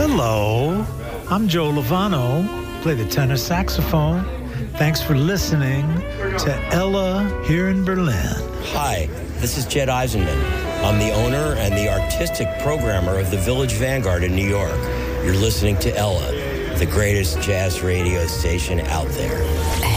Hello, I'm Joe Lovano, play the tenor saxophone. Thanks for listening to Ella here in Berlin. Hi, this is Jed Eisenman. I'm the owner and the artistic programmer of the Village Vanguard in New York. You're listening to Ella, the greatest jazz radio station out there.